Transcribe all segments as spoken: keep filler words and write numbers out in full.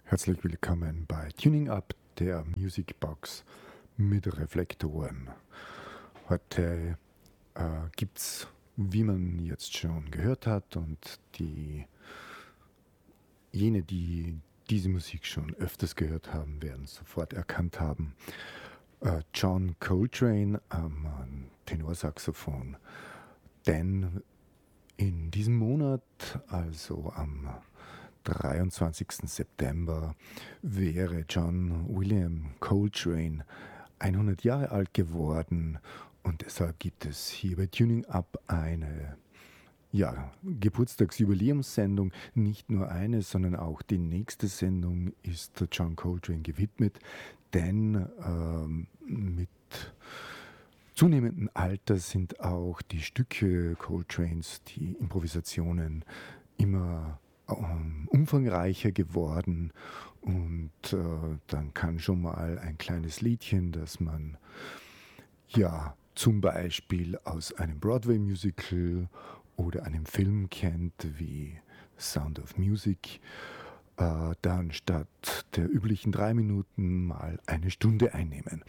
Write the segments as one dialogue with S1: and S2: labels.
S1: Herzlich willkommen bei Tuning Up, der Musicbox mit Reflektoren. Heute äh, gibt es, wie man jetzt schon gehört hat und die, jene, die diese Musik schon öfters gehört haben, werden sofort erkannt haben, äh, John Coltrane am äh, Tenorsaxophon. Denn in diesem Monat, also am dreiundzwanzigsten September, wäre John William Coltrane hundert Jahre alt geworden und deshalb gibt es hier bei Tuning Up eine ja, Geburtstagsjubiläumssendung. Nicht nur eine, sondern auch die nächste Sendung ist John Coltrane gewidmet, denn ähm, mit zunehmendem Alter sind auch die Stücke Coltranes, die Improvisationen, immer ähm, umfangreicher geworden und äh, dann kann schon mal ein kleines Liedchen, das man ja zum Beispiel aus einem Broadway-Musical oder einem Film kennt, wie Sound of Music, äh, dann statt der üblichen drei Minuten mal eine Stunde einnehmen.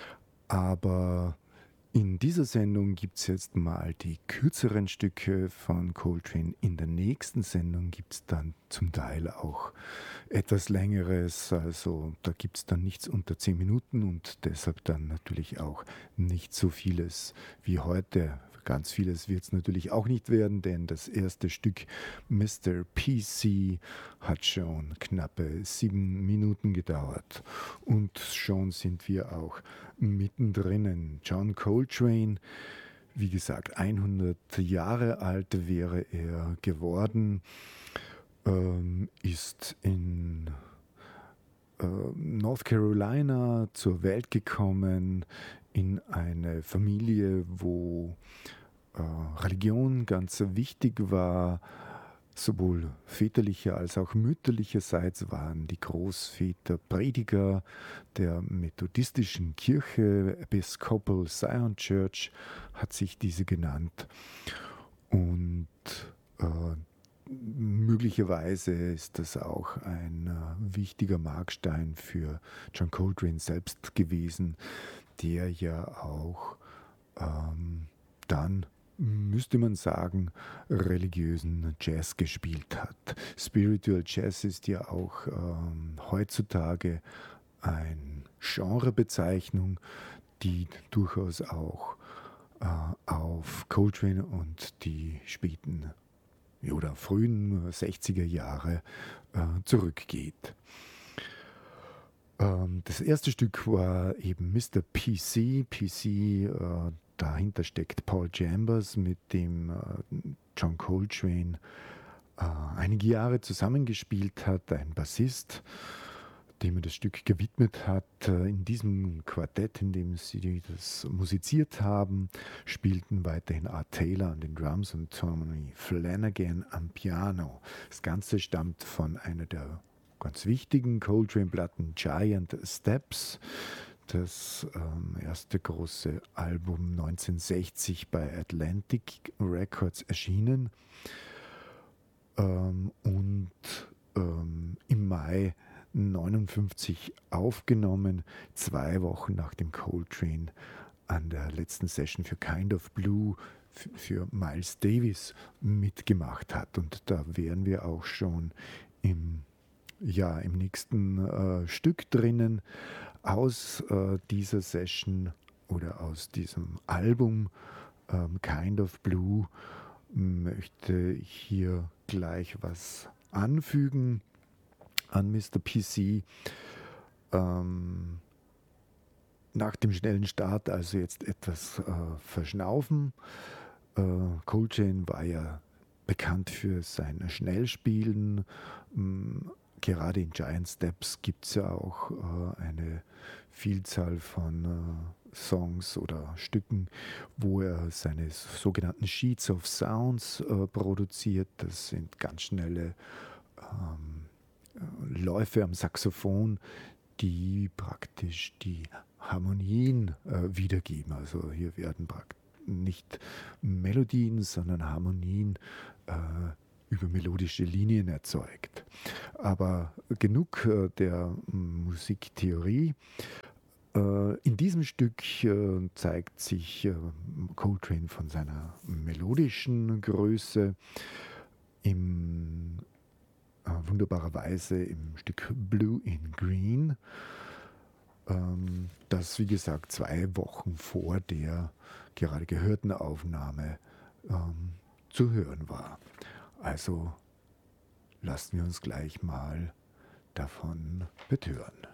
S1: Aber in dieser Sendung gibt es jetzt mal die kürzeren Stücke von Coltrane. In der nächsten Sendung gibt es dann zum Teil auch etwas Längeres. Also da gibt es dann nichts unter zehn Minuten und deshalb dann natürlich auch nicht so vieles wie heute. Ganz vieles wird es natürlich auch nicht werden, denn das erste Stück Mister P C hat schon knappe sieben Minuten gedauert. Und schon sind wir auch mittendrin. John Coltrane, wie gesagt, hundert Jahre alt wäre er geworden, ähm, ist in äh, North Carolina zur Welt gekommen, in eine Familie, wo äh, Religion ganz wichtig war. Sowohl väterlicher als auch mütterlicherseits waren die Großväter Prediger der methodistischen Kirche, Episcopal Zion Church hat sich diese genannt. Und äh, möglicherweise ist das auch ein äh, wichtiger Markstein für John Coltrane selbst gewesen, der ja auch ähm, dann, müsste man sagen, religiösen Jazz gespielt hat. Spiritual Jazz ist ja auch ähm, heutzutage eine Genrebezeichnung, die durchaus auch äh, auf Coltrane und die späten oder frühen sechziger Jahre äh, zurückgeht. Ähm, das erste Stück war eben Mister P C. P C, äh, dahinter steckt Paul Chambers, mit dem äh, John Coltrane äh, einige Jahre zusammengespielt hat, ein Bassist, dem er das Stück gewidmet hat. In diesem Quartett, in dem sie das musiziert haben, spielten weiterhin Art Taylor an den Drums und Tommy Flanagan am Piano. Das Ganze stammt von einer der ganz wichtigen Coltrane-Platten, Giant Steps, das ähm, erste große Album neunzehnhundertsechzig bei Atlantic Records erschienen ähm, und ähm, im Mai neunundfünfzig aufgenommen, zwei Wochen nach dem Coltrane an der letzten Session für Kind of Blue f- für Miles Davis mitgemacht hat. Und da wären wir auch schon im, ja, im nächsten äh, Stück drinnen. Aus äh, dieser Session oder aus diesem Album ähm, Kind of Blue möchte ich hier gleich was anfügen an Mister P C. Ähm, nach dem schnellen Start also jetzt etwas äh, verschnaufen. Äh, Coltrane war ja bekannt für sein Schnellspielen. Ähm, gerade in Giant Steps gibt es ja auch äh, eine Vielzahl von äh, Songs oder Stücken, wo er seine sogenannten Sheets of Sounds äh, produziert. Das sind ganz schnelle ähm, Läufe am Saxophon, die praktisch die Harmonien äh, wiedergeben. Also hier werden praktisch nicht Melodien, sondern Harmonien äh, über melodische Linien erzeugt. Aber genug äh, der Musiktheorie. Äh, in diesem Stück äh, zeigt sich äh, Coltrane von seiner melodischen Größe im äh, wunderbarer Weise im Stück Blue in Green, ähm, das wie gesagt zwei Wochen vor der gerade gehörten Aufnahme ähm, zu hören war. Also lassen wir uns gleich mal davon betören.